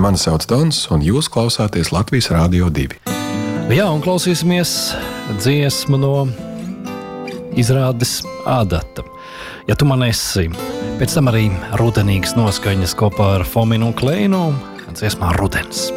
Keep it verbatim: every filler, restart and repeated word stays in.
mani sauc Dons, un jūs klausāties Latvijas Rādio divi. Jā, un klausīsimies dziesmu no izrādes Ādata. Ja tu man esi, pēc tam arī rudenīgas noskaņas kopā ar Fominu un Kleinu, dziesmā Rudens.